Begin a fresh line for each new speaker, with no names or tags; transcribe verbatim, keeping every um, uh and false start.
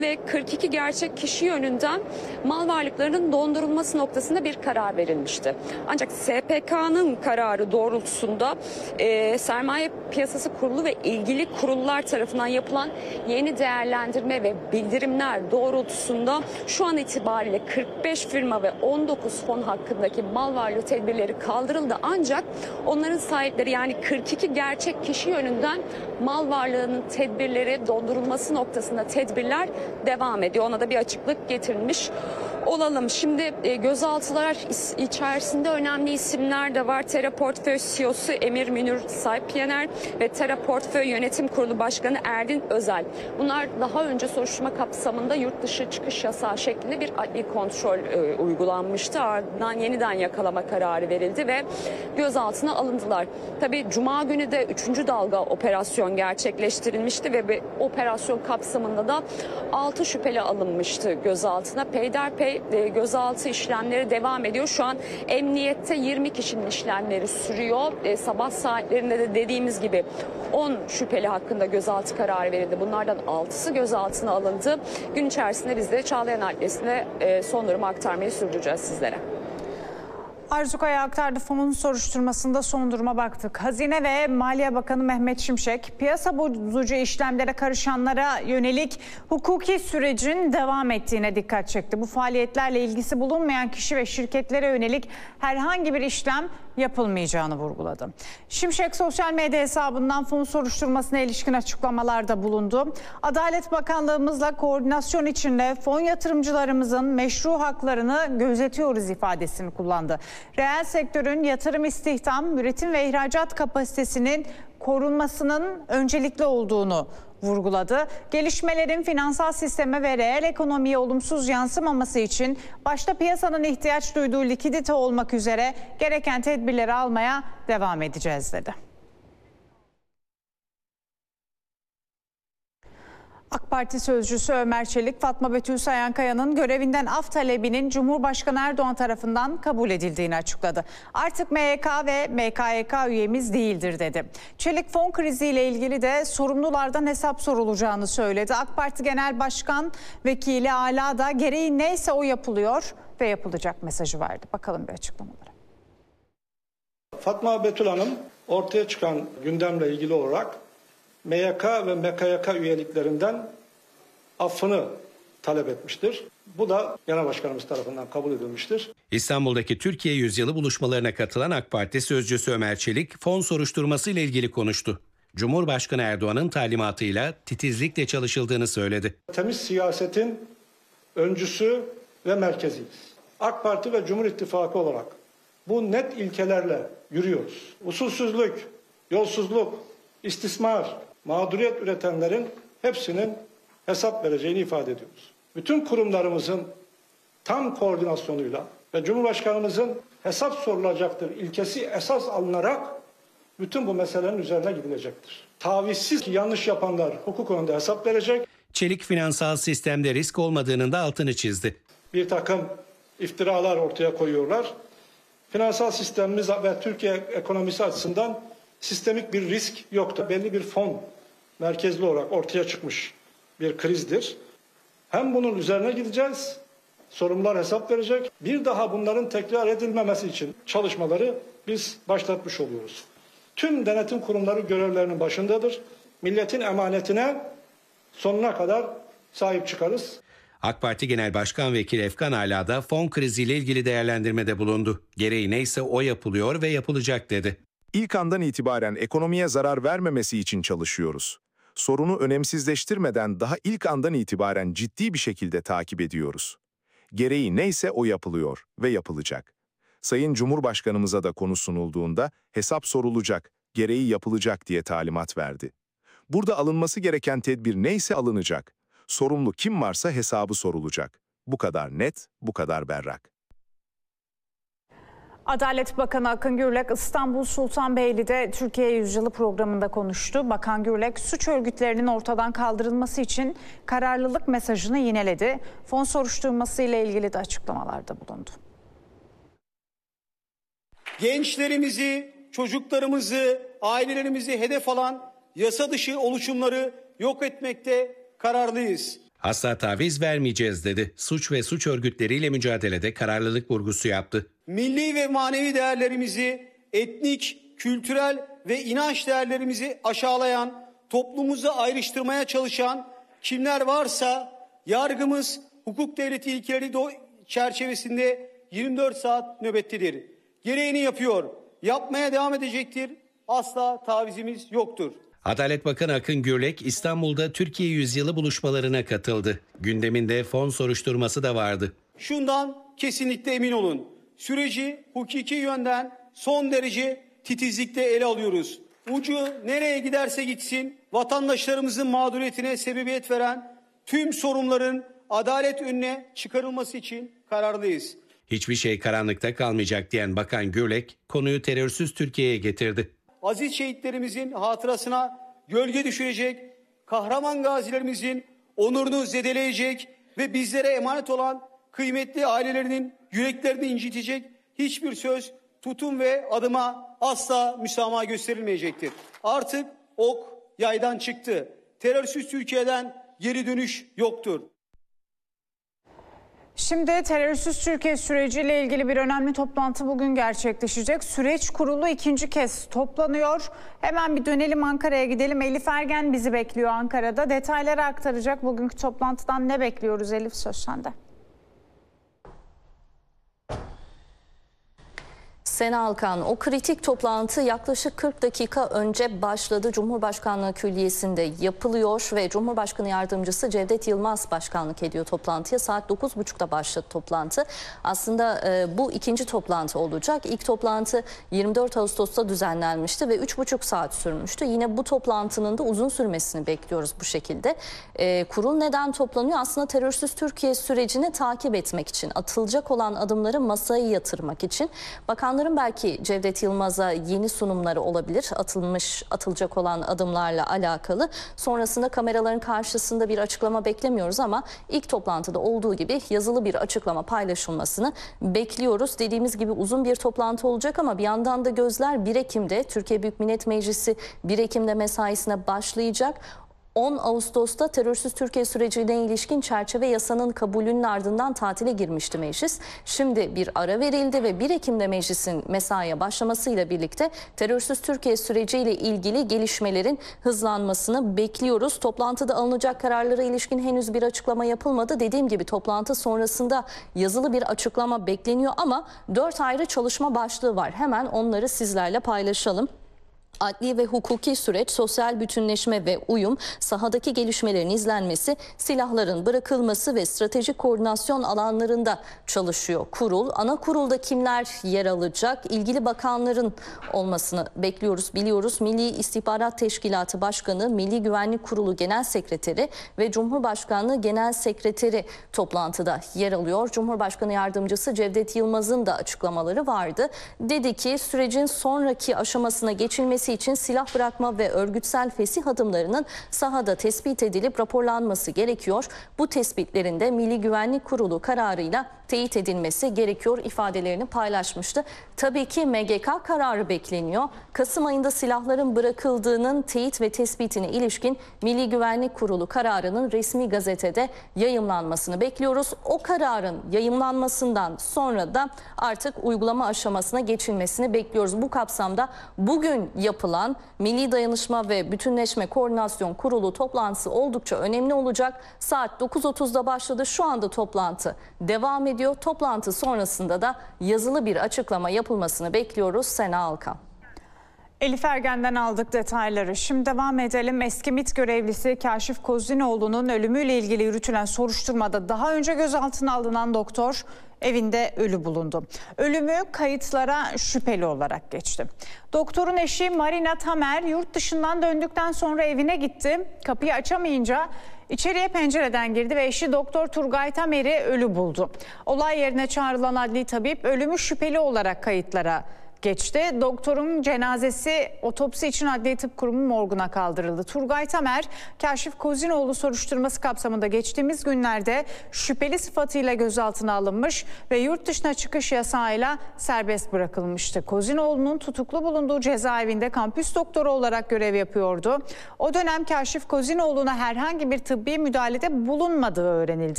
Ve kırk iki gerçek kişi yönünden mal varlıklarının dondurulması noktasında bir karar verilmişti. Ancak S P K'nın kararı doğrultusunda e, Sermaye Piyasası Kurulu ve ilgili kurullar tarafından yapılan yeni değerlendirme ve bildirimler doğrultusunda şu an itibariyle kırk beş firma ve on dokuz fon hakkındaki mal varlığı tedbirleri kaldırıldı. Ancak onların sahipleri, yani kırk iki gerçek kişi yönünden mal varlığının tedbirleri dondurulması noktasında tedbirler devam ediyor. Ona da bir açıklık getirilmiş olalım. Şimdi e, gözaltılar içerisinde önemli isimler de var. Tera Portföy C E O'su Emir Münir Saypyener ve Tera Portföy Yönetim Kurulu Başkanı Erdin Özel. Bunlar daha önce soruşturma kapsamında yurt dışı çıkış yasağı şeklinde bir adli kontrol e, uygulanmıştı. Ardından yeniden yakalama kararı verildi ve gözaltına alındılar. Tabii Cuma günü de üçüncü dalga operasyon gerçekleştirilmişti ve bir operasyon kapsamında da altı şüpheli alınmıştı gözaltına. Peyderpey e, gözaltı işlemleri devam ediyor. Şu an emniyette yirmi kişinin işlemleri sürüyor. E, sabah saatlerinde de dediğimiz gibi on şüpheli hakkında gözaltı kararı verildi. Bunlardan altısı gözaltına alındı. Gün içerisinde biz de Çağlayan Adliyesi'ne e, son durumu aktarmayı sürdüreceğiz sizlere.
Arzu Kaya aktardı. Fonun soruşturmasında son duruma baktık. Hazine ve Maliye Bakanı Mehmet Şimşek, piyasa bozucu işlemlere karışanlara yönelik hukuki sürecin devam ettiğine dikkat çekti. Bu faaliyetlerle ilgisi bulunmayan kişi ve şirketlere yönelik herhangi bir işlem yapılmayacağını vurguladı. Şimşek sosyal medya hesabından fon soruşturmasına ilişkin açıklamalarda bulundu. Adalet Bakanlığımızla koordinasyon içinde fon yatırımcılarımızın meşru haklarını gözetiyoruz ifadesini kullandı. Reel sektörün yatırım, istihdam, üretim ve ihracat kapasitesinin korunmasının öncelikli olduğunu vurguladı. Gelişmelerin finansal sisteme ve reel ekonomiye olumsuz yansımaması için başta piyasanın ihtiyaç duyduğu likidite olmak üzere gereken tedbirleri almaya devam edeceğiz dedi. AK Parti sözcüsü Ömer Çelik, Fatma Betül Sayankaya'nın görevinden af talebinin Cumhurbaşkanı Erdoğan tarafından kabul edildiğini açıkladı. Artık M Y K ve M K Y K üyemiz değildir dedi. Çelik fon kriziyle ilgili de sorumlulardan hesap sorulacağını söyledi. AK Parti Genel Başkan Vekili Ala da gereği neyse o yapılıyor ve yapılacak mesajı verdi. Bakalım bir açıklamalara.
Fatma Betül Hanım ortaya çıkan gündemle ilgili olarak M Y K ve M K Y K üyeliklerinden affını talep etmiştir. Bu da Genel Başkanımız tarafından kabul edilmiştir.
İstanbul'daki Türkiye Yüzyılı buluşmalarına katılan AK Parti sözcüsü Ömer Çelik fon soruşturması ile ilgili konuştu. Cumhurbaşkanı Erdoğan'ın talimatıyla titizlikle çalışıldığını söyledi.
Temiz siyasetin öncüsü ve merkeziyiz. AK Parti ve Cumhur İttifakı olarak bu net ilkelerle yürüyoruz. Usulsüzlük, yolsuzluk, istismar, mağduriyet üretenlerin hepsinin hesap vereceğini ifade ediyoruz. Bütün kurumlarımızın tam koordinasyonuyla ve Cumhurbaşkanımızın hesap sorulacaktır ilkesi esas alınarak bütün bu meselelerin üzerine gidilecektir. Tavizsiz yanlış yapanlar hukuk önünde hesap verecek.
Çelik finansal sistemde risk olmadığının da altını çizdi.
Bir takım iftiralar ortaya koyuyorlar. Finansal sistemimiz ve Türkiye ekonomisi açısından sistemik bir risk yoktu. Belli bir fon merkezli olarak ortaya çıkmış bir krizdir. Hem bunun üzerine gideceğiz, sorumlular hesap verecek. Bir daha bunların tekrar edilmemesi için çalışmaları biz başlatmış oluyoruz. Tüm denetim kurumları görevlerinin başındadır. Milletin emanetine sonuna kadar sahip çıkarız.
AK Parti Genel Başkan Vekili Efkan Ala da fon kriziyle ilgili değerlendirmede bulundu. Gereği neyse o yapılıyor ve yapılacak dedi.
İlk andan itibaren ekonomiye zarar vermemesi için çalışıyoruz. Sorunu önemsizleştirmeden daha ilk andan itibaren ciddi bir şekilde takip ediyoruz. Gereği neyse o yapılıyor ve yapılacak. Sayın Cumhurbaşkanımıza da konu sunulduğunda hesap sorulacak, gereği yapılacak diye talimat verdi. Burada alınması gereken tedbir neyse alınacak. Sorumlu kim varsa hesabı sorulacak. Bu kadar net, bu kadar berrak.
Adalet Bakanı Akın Gürlek İstanbul Sultanbeyli'de Türkiye Yüzyılı programında konuştu. Bakan Gürlek suç örgütlerinin ortadan kaldırılması için kararlılık mesajını yineledi. Fon soruşturması ile ilgili de açıklamalarda bulundu.
Gençlerimizi, çocuklarımızı, ailelerimizi hedef alan yasa dışı oluşumları yok etmekte kararlıyız.
Asla taviz vermeyeceğiz dedi. Suç ve suç örgütleriyle mücadelede kararlılık vurgusu yaptı.
Milli ve manevi değerlerimizi, etnik, kültürel ve inanç değerlerimizi aşağılayan, toplumumuzu ayrıştırmaya çalışan kimler varsa yargımız hukuk devleti ilkeleri çerçevesinde yirmi dört saat nöbettedir. Gereğini yapıyor, yapmaya devam edecektir. Asla tavizimiz yoktur.
Adalet Bakanı Akın Gürlek İstanbul'da Türkiye Yüzyılı buluşmalarına katıldı. Gündeminde fon soruşturması da vardı.
Şundan kesinlikle emin olun. Süreci hukuki yönden son derece titizlikle ele alıyoruz. Ucu nereye giderse gitsin vatandaşlarımızın mağduriyetine sebebiyet veren tüm sorunların adalet önüne çıkarılması için kararlıyız.
Hiçbir şey karanlıkta kalmayacak diyen Bakan Gürlek konuyu terörsüz Türkiye'ye getirdi.
Aziz şehitlerimizin hatırasına gölge düşürecek, kahraman gazilerimizin onurunu zedeleyecek ve bizlere emanet olan kıymetli ailelerinin yüreklerini incitecek hiçbir söz, tutum ve adıma asla müsamaha gösterilmeyecektir. Artık ok yaydan çıktı. Terörsüz Türkiye'den geri dönüş yoktur.
Şimdi terörsüz Türkiye süreciyle ilgili bir önemli toplantı bugün gerçekleşecek. Süreç kurulu ikinci kez toplanıyor. Hemen bir dönelim, Ankara'ya gidelim. Elif Ergen bizi bekliyor Ankara'da. Detayları aktaracak. Bugünkü toplantıdan ne bekliyoruz Elif, söz sende.
Sena Alkan, o kritik toplantı yaklaşık kırk dakika önce başladı. Cumhurbaşkanlığı Külliyesi'nde yapılıyor ve Cumhurbaşkanı Yardımcısı Cevdet Yılmaz başkanlık ediyor toplantıya. Saat dokuz buçukta başladı toplantı. Aslında e, bu ikinci toplantı olacak. İlk toplantı yirmi dört Ağustos'ta düzenlenmişti ve üç buçuk saat sürmüştü. Yine bu toplantının da uzun sürmesini bekliyoruz bu şekilde. E, kurul neden toplanıyor? Aslında terörsüz Türkiye sürecini takip etmek için, atılacak olan adımları masaya yatırmak için. Bakanların belki Cevdet Yılmaz'a yeni sunumları olabilir, atılmış, atılacak olan adımlarla alakalı. Sonrasında kameraların karşısında bir açıklama beklemiyoruz ama ilk toplantıda olduğu gibi yazılı bir açıklama paylaşılmasını bekliyoruz. Dediğimiz gibi uzun bir toplantı olacak ama bir yandan da gözler bir Ekim'de, Türkiye Büyük Millet Meclisi bir Ekim'de mesaisine başlayacak. on Ağustos'ta terörsüz Türkiye sürecine ilişkin çerçeve yasanın kabulünün ardından tatile girmişti meclis. Şimdi bir ara verildi ve bir Ekim'de meclisin mesaiye başlamasıyla birlikte terörsüz Türkiye süreciyle ilgili gelişmelerin hızlanmasını bekliyoruz. Toplantıda alınacak kararlara ilişkin henüz bir açıklama yapılmadı. Dediğim gibi toplantı sonrasında yazılı bir açıklama bekleniyor ama dört ayrı çalışma başlığı var. Hemen onları sizlerle paylaşalım. Adli ve hukuki süreç, sosyal bütünleşme ve uyum, sahadaki gelişmelerin izlenmesi, silahların bırakılması ve stratejik koordinasyon alanlarında çalışıyor kurul. Ana kurulda kimler yer alacak? İlgili bakanların olmasını bekliyoruz, biliyoruz. Milli İstihbarat Teşkilatı Başkanı, Milli Güvenlik Kurulu Genel Sekreteri ve Cumhurbaşkanlığı Genel Sekreteri toplantıda yer alıyor. Cumhurbaşkanı Yardımcısı Cevdet Yılmaz'ın da açıklamaları vardı. Dedi ki sürecin sonraki aşamasına geçilmesi için silah bırakma ve örgütsel fesih adımlarının sahada tespit edilip raporlanması gerekiyor. Bu tespitlerin de Milli Güvenlik Kurulu kararıyla teyit edilmesi gerekiyor ifadelerini paylaşmıştı. Tabii ki M G K kararı bekleniyor. Kasım ayında silahların bırakıldığının teyit ve tespitine ilişkin Milli Güvenlik Kurulu kararının resmi gazetede yayımlanmasını bekliyoruz. O kararın yayımlanmasından sonra da artık uygulama aşamasına geçilmesini bekliyoruz. Bu kapsamda bugün yapılan Milli Dayanışma ve Bütünleşme Koordinasyon Kurulu toplantısı oldukça önemli olacak. Saat dokuz otuzda başladı. Şu anda toplantı devam ediyor. Toplantı sonrasında da yazılı bir açıklama yapılmasını bekliyoruz. Sena Alkan.
Elif Ergen'den aldık detayları. Şimdi devam edelim. Eski MİT görevlisi Kaşif Kozinoğlu'nun ölümüyle ilgili yürütülen soruşturmada daha önce gözaltına alınan doktor evinde ölü bulundu. Ölümü kayıtlara şüpheli olarak geçti. Doktorun eşi Marina Tamer yurt dışından döndükten sonra evine gitti. Kapıyı açamayınca İçeriye pencereden girdi ve eşi Doktor Turgay Tamer'i ölü buldu. Olay yerine çağrılan adli tabip ölümü şüpheli olarak kayıtlara geçti. Doktorun cenazesi otopsi için Adliye Tıp Kurumu morguna kaldırıldı. Turgay Tamer, Kaşif Kozinoğlu soruşturması kapsamında geçtiğimiz günlerde şüpheli sıfatıyla gözaltına alınmış ve yurt dışına çıkış yasağıyla serbest bırakılmıştı. Kozinoğlu'nun tutuklu bulunduğu cezaevinde kampüs doktoru olarak görev yapıyordu. O dönem Kaşif Kozinoğlu'na herhangi bir tıbbi müdahalede bulunmadığı öğrenildi.